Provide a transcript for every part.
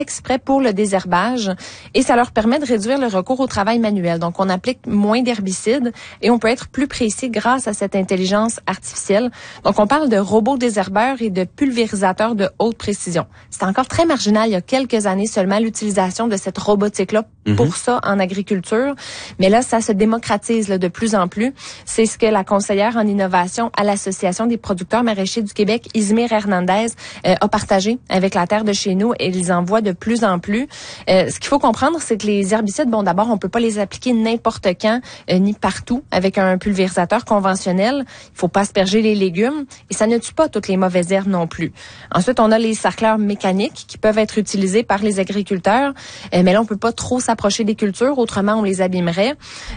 exprès pour le désherbage et ça leur permet de réduire le recours au travail manuel. Donc, on applique moins d'herbicides et on peut être plus précis grâce à cette intelligence artificielle. Donc, on parle de robots désherbeurs et de pulvérisateurs de haute précision. C'est encore très marginal il y a quelques années seulement l'utilisation de cette robotique-là pour ça en agriculture. Mais là, ça se démocratise de plus en plus. C'est ce que la conseillère en innovation à l'Association des producteurs maraîchers du Québec, Izmir Hernandez, a partagé avec la terre de chez nous et ils en voient de plus en plus. Ce qu'il faut comprendre, c'est que les herbicides, d'abord, on peut pas les appliquer n'importe quand ni partout avec un pulvérisateur conventionnel. Il faut pas asperger les légumes et ça ne tue pas toutes les mauvaises herbes non plus. Ensuite, on a les sarcleurs mécaniques qui peuvent être utilisés par les agriculteurs, mais là, on peut pas trop s'approcher des cultures, autrement on les abîmerait.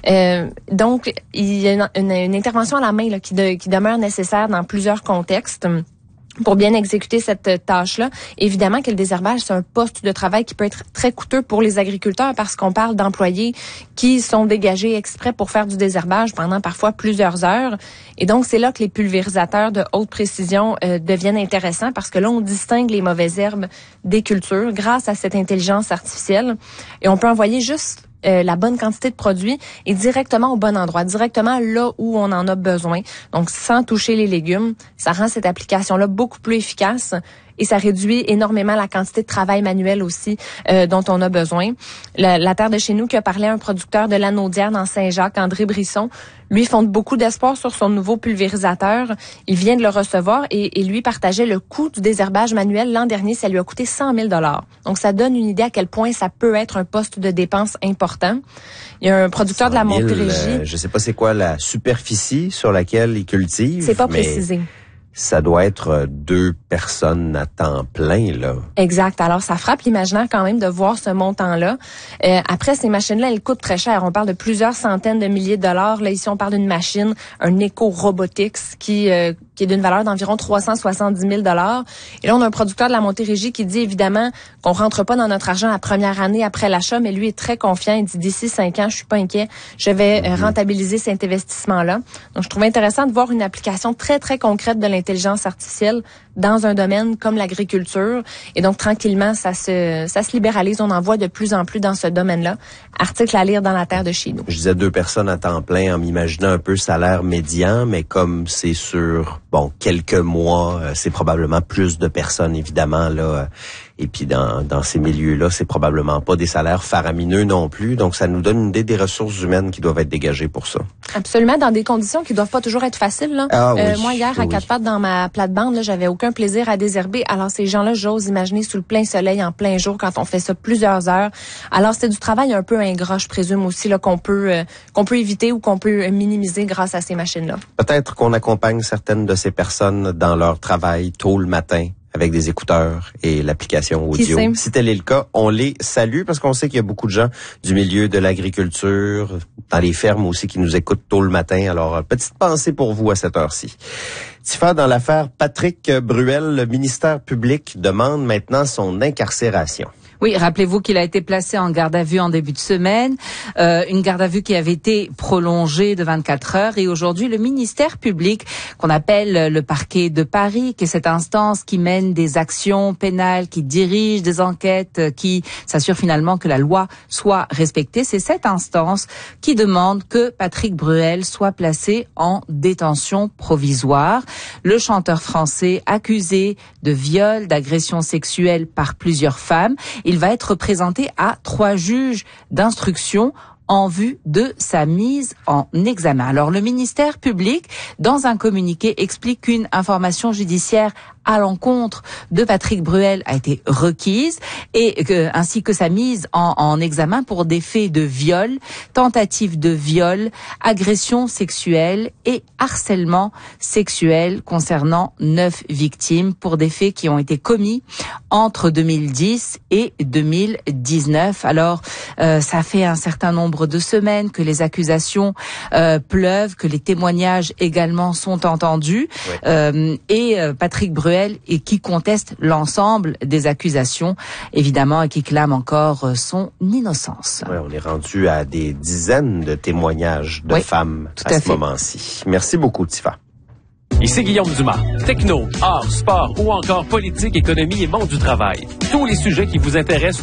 Donc, il y a une intervention à la main qui demeure nécessaire dans plusieurs contextes. Pour bien exécuter cette tâche-là, évidemment que le désherbage, c'est un poste de travail qui peut être très coûteux pour les agriculteurs parce qu'on parle d'employés qui sont dégagés exprès pour faire du désherbage pendant parfois plusieurs heures. Et donc, c'est là que les pulvérisateurs de haute précision deviennent intéressants parce que là, on distingue les mauvaises herbes des cultures grâce à cette intelligence artificielle. Et on peut envoyer juste la bonne quantité de produits et directement au bon endroit, directement là où on en a besoin. Donc, sans toucher les légumes, ça rend cette application-là beaucoup plus efficace et ça réduit énormément la quantité de travail manuel aussi dont on a besoin. La terre de chez nous qui a parlé à un producteur de l'Anaudière dans Saint-Jacques, André Brisson, lui fonde beaucoup d'espoir sur son nouveau pulvérisateur. Il vient de le recevoir et lui partageait le coût du désherbage manuel. L'an dernier, ça lui a coûté 100 000 $. Donc, ça donne une idée à quel point ça peut être un poste de dépense important. Il y a un producteur de la Montérégie. Je sais pas c'est quoi la superficie sur laquelle il cultive. C'est pas précisé. Ça doit être 2 personnes à temps plein, là. Exact. Alors, ça frappe l'imaginaire quand même de voir ce montant-là. Après, ces machines-là, elles coûtent très cher. On parle de plusieurs centaines de milliers de dollars. Là, ici, on parle d'une machine, un Eco Robotics, qui est d'une valeur d'environ 370 000 $. Et là, on a un producteur de la Montérégie qui dit évidemment qu'on rentre pas dans notre argent la première année après l'achat, mais lui est très confiant. Il dit d'ici 5 ans, je suis pas inquiet. Je vais rentabiliser cet investissement-là. Donc, je trouve intéressant de voir une application très, très concrète de l'intelligence artificielle dans un domaine comme l'agriculture. Et donc, tranquillement, ça se libéralise. On en voit de plus en plus dans ce domaine-là. Article à lire dans la terre de chez nous. Je disais 2 personnes à temps plein en m'imaginant un peu salaire médian, mais comme c'est sur, quelques mois, c'est probablement plus de personnes, évidemment, là. Et puis, dans ces milieux-là, c'est probablement pas des salaires faramineux non plus. Donc, ça nous donne une idée des ressources humaines qui doivent être dégagées pour ça. Absolument, dans des conditions qui doivent pas toujours être faciles, là. Moi, hier, à 4 pattes dans ma plate-bande, là, j'avais aucun plaisir à désherber. Alors, ces gens-là, j'ose imaginer sous le plein soleil, en plein jour, quand on fait ça plusieurs heures. Alors, c'est du travail un peu ingrat, je présume aussi, là, qu'on peut éviter ou qu'on peut minimiser grâce à ces machines-là. Peut-être qu'on accompagne certaines de ces personnes dans leur travail tôt le matin avec des écouteurs et l'application audio. Si tel est le cas, on les salue parce qu'on sait qu'il y a beaucoup de gens du milieu de l'agriculture, dans les fermes aussi, qui nous écoutent tôt le matin. Alors, petite pensée pour vous à cette heure-ci. Tifa, dans l'affaire Patrick Bruel, le ministère public demande maintenant son incarcération. Oui, rappelez-vous qu'il a été placé en garde à vue en début de semaine, une garde à vue qui avait été prolongée de 24 heures et aujourd'hui le ministère public qu'on appelle le parquet de Paris, qui est cette instance qui mène des actions pénales, qui dirige des enquêtes, qui s'assure finalement que la loi soit respectée. C'est cette instance qui demande que Patrick Bruel soit placé en détention provisoire. Le chanteur français accusé de viol, d'agression sexuelle par plusieurs femmes, il va être présenté à 3 juges d'instruction en vue de sa mise en examen. Alors, le ministère public, dans un communiqué, explique qu'une information judiciaire à l'encontre de Patrick Bruel a été requise ainsi que sa mise en examen pour des faits de viol, tentative de viol, agression sexuelle et harcèlement sexuel concernant 9 victimes pour des faits qui ont été commis entre 2010 et 2019. Alors, ça fait un certain nombre de semaines que les accusations pleuvent, que les témoignages également sont entendus, et Patrick Bruel et qui conteste l'ensemble des accusations, évidemment, et qui clame encore son innocence. Ouais, on est rendu à des dizaines de témoignages de femmes à ce moment-ci. Merci beaucoup, Tifa. Ici Guillaume Dumas. Techno, art, sport ou encore politique, économie et monde du travail. Tous les sujets qui vous intéressent